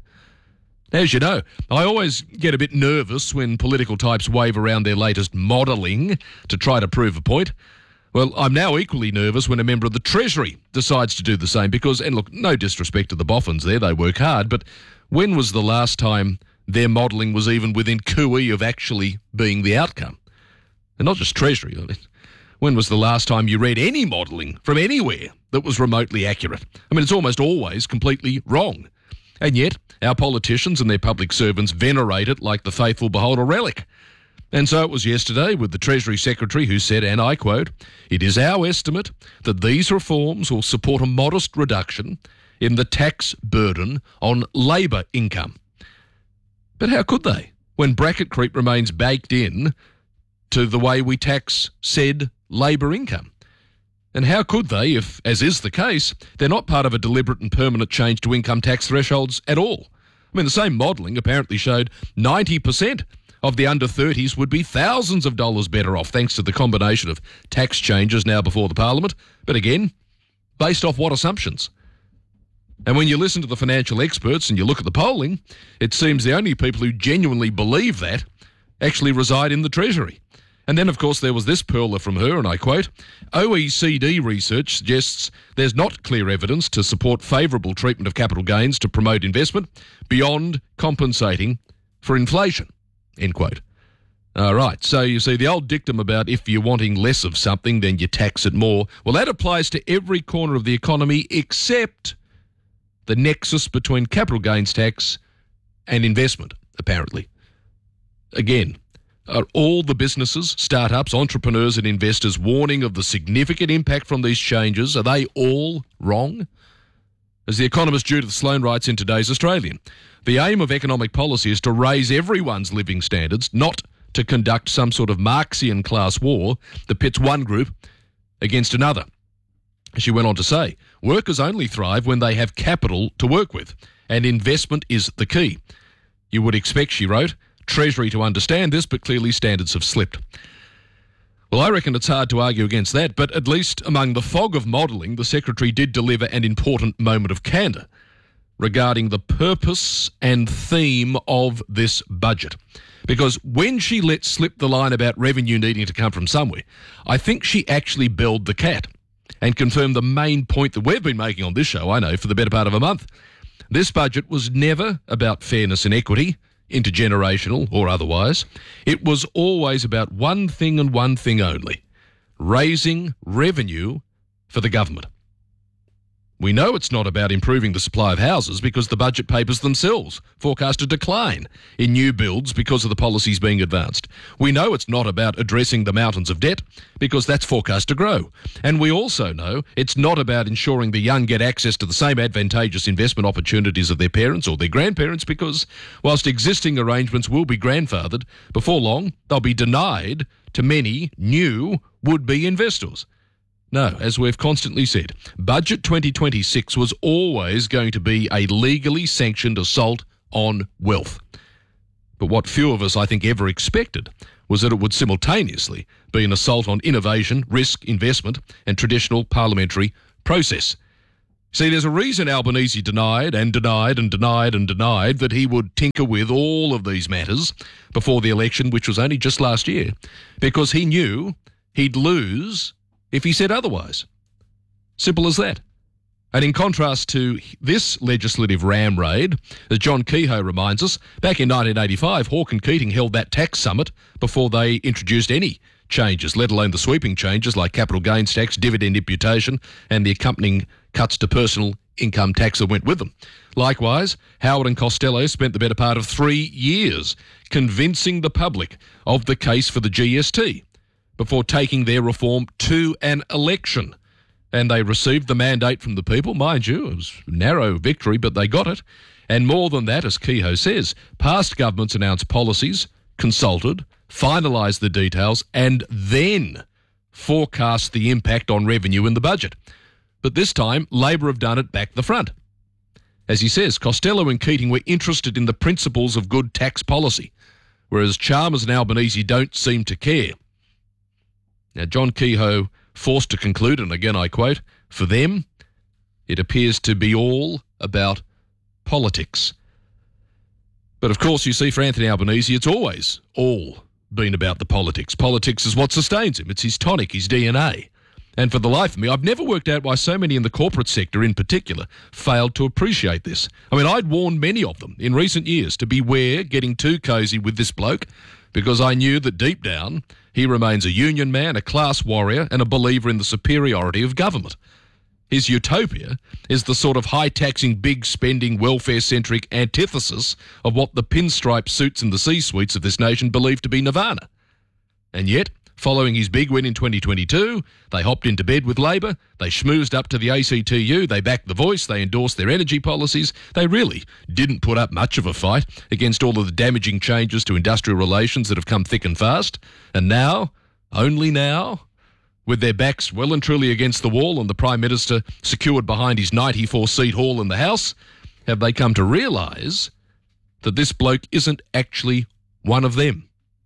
As you know, I always get a bit nervous when political types wave around their latest modelling to try to prove a point. Well, I'm now equally nervous when a member of the Treasury decides to do the same because, and look, no disrespect to the boffins there, they work hard, but when was the last time their modelling was even within cooey of actually being the outcome? And not just Treasury. I mean, when was the last time you read any modelling from anywhere that was remotely accurate? I mean, it's almost always completely wrong. And yet, our politicians and their public servants venerate it like the faithful behold a relic. And so it was yesterday with the Treasury Secretary who said, and I quote, "It is our estimate that these reforms will support a modest reduction in the tax burden on labour income." But how could they, when bracket creep remains baked in to the way we tax said labour income? And how could they, if, as is the case, they're not part of a deliberate and permanent change to income tax thresholds at all? I mean, the same modelling apparently showed ninety percent of the under thirties would be thousands of dollars better off thanks to the combination of tax changes now before the Parliament. But again, based off what assumptions? And when you listen to the financial experts and you look at the polling, it seems the only people who genuinely believe that actually reside in the Treasury. And then, of course, there was this perler from her, and I quote, "O E C D research suggests there's not clear evidence to support favourable treatment of capital gains to promote investment beyond compensating for inflation," end quote. All right, so you see the old dictum about if you're wanting less of something, then you tax it more. Well, that applies to every corner of the economy except the nexus between capital gains tax and investment, apparently. Again, are all the businesses, startups, entrepreneurs and investors warning of the significant impact from these changes? Are they all wrong? As the economist Judith Sloan writes in today's Australian, the aim of economic policy is to raise everyone's living standards, not to conduct some sort of Marxian class war that pits one group against another. She went on to say, workers only thrive when they have capital to work with, and investment is the key. You would expect, she wrote, Treasury to understand this, but clearly standards have slipped. Well, I reckon it's hard to argue against that, but at least among the fog of modelling, the Secretary did deliver an important moment of candour regarding the purpose and theme of this budget. Because when she let slip the line about revenue needing to come from somewhere, I think she actually belled the cat and confirmed the main point that we've been making on this show, I know, for the better part of a month. This budget was never about fairness and equity. intergenerational or otherwise, it was always about one thing and one thing only: raising revenue for the government. We know it's not about improving the supply of houses because the budget papers themselves forecast a decline in new builds because of the policies being advanced. We know it's not about addressing the mountains of debt because that's forecast to grow. And we also know it's not about ensuring the young get access to the same advantageous investment opportunities of their parents or their grandparents because, whilst existing arrangements will be grandfathered, before long they'll be denied to many new would-be investors. No, as we've constantly said, Budget twenty twenty-six was always going to be a legally sanctioned assault on wealth. But what few of us, I think, ever expected was that it would simultaneously be an assault on innovation, risk, investment, and traditional parliamentary process. See, there's a reason Albanese denied and denied and denied and denied that he would tinker with all of these matters before the election, which was only just last year, because he knew he'd lose if he said otherwise. Simple as that. And in contrast to this legislative ram raid, as John Kehoe reminds us, back in nineteen eighty-five, Hawke and Keating held that tax summit before they introduced any changes, let alone the sweeping changes like capital gains tax, dividend imputation, and the accompanying cuts to personal income tax that went with them. Likewise, Howard and Costello spent the better part of three years convincing the public of the case for the G S T before taking their reform to an election. And they received the mandate from the people. Mind you, it was a narrow victory, but they got it. And more than that, as Kehoe says, past governments announced policies, consulted, finalised the details, and then forecast the impact on revenue in the budget. But this time, Labor have done it back the front. As he says, Costello and Keating were interested in the principles of good tax policy, whereas Chalmers and Albanese don't seem to care. Now, John Kehoe forced to conclude, and again I quote, "For them, it appears to be all about politics." But of course, you see, for Anthony Albanese, it's always all been about the politics. Politics is what sustains him. It's his tonic, his D N A. And for the life of me, I've never worked out why so many in the corporate sector in particular failed to appreciate this. I mean, I'd warned many of them in recent years to beware getting too cosy with this bloke, because I knew that deep down he remains a union man, a class warrior, and a believer in the superiority of government. His utopia is the sort of high-taxing, big-spending, welfare-centric antithesis of what the pinstripe suits in the C-suites of this nation believe to be nirvana. And yet, following his big win in twenty twenty-two, they hopped into bed with Labor, they schmoozed up to the A C T U, they backed the Voice, they endorsed their energy policies. They really didn't put up much of a fight against all of the damaging changes to industrial relations that have come thick and fast. And now, only now, with their backs well and truly against the wall and the Prime Minister secured behind his ninety-four seat hall in the House, have they come to realise that this bloke isn't actually one of them.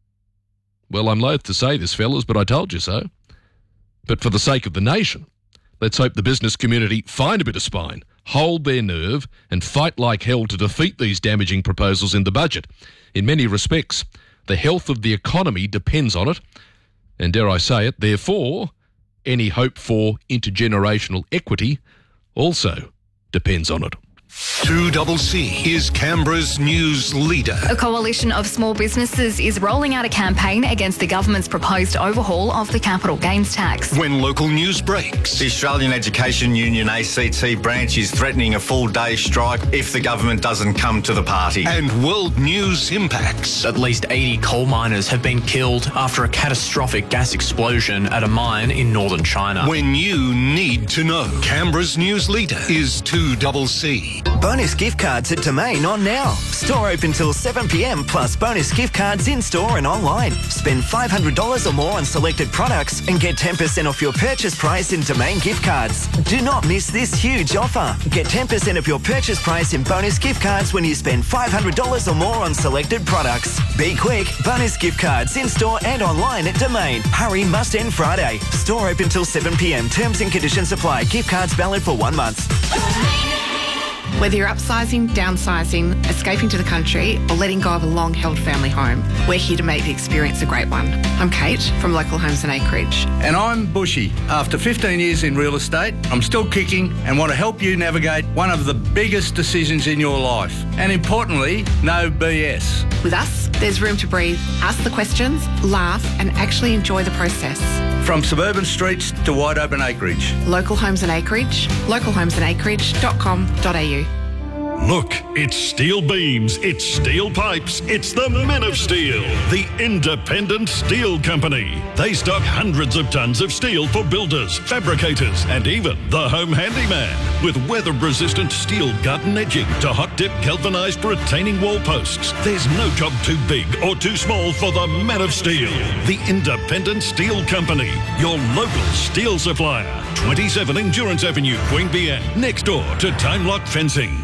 Well, I'm loath to say this, fellas, but I told you so. But for the sake of the nation, let's hope the business community find a bit of spine, hold their nerve, and fight like hell to defeat these damaging proposals in the budget. In many respects, the health of the economy depends on it, and dare I say it, therefore, any hope for intergenerational equity also depends on it. two C C is Canberra's news leader. A coalition of small businesses is rolling out a campaign against the government's proposed overhaul of the capital gains tax. When local news breaks. The Australian Education Union A C T branch is threatening a full-day strike if the government doesn't come to the party. And world news impacts. At least eighty coal miners have been killed after a catastrophic gas explosion at a mine in northern China. When you need to know. Canberra's news leader is two C C. Bonus gift cards at Domain on now. Store open till seven p m plus bonus gift cards in-store and online. Spend five hundred dollars or more on selected products and get ten percent off your purchase price in Domain gift cards. Do not miss this huge offer. Get ten percent of your purchase price in bonus gift cards when you spend five hundred dollars or more on selected products. Be quick. Bonus gift cards in-store and online at Domain. Hurry, must end Friday. Store open till seven p m. Terms and conditions apply. Gift cards valid for one month. Whether you're upsizing, downsizing, escaping to the country, or letting go of a long-held family home, we're here to make the experience a great one. I'm Kate from Local Homes and Acreage. And I'm Bushy. After fifteen years in real estate, I'm still kicking and want to help you navigate one of the biggest decisions in your life. And importantly, no B S. With us, there's room to breathe, ask the questions, laugh, and actually enjoy the process. From suburban streets to wide open acreage. Local Homes and Acreage, local homes and acreage dot com dot a u. Look, it's steel beams, it's steel pipes, it's the Men of Steel, the independent steel company. They stock hundreds of tons of steel for builders, fabricators, and even the home handyman. With weather-resistant steel gut and edging to hot-dip galvanised retaining wall posts, there's no job too big or too small for the Men of Steel, the independent steel company, your local steel supplier. twenty-seven Endurance Avenue, Queanbeyan, next door to Time Lock Fencing.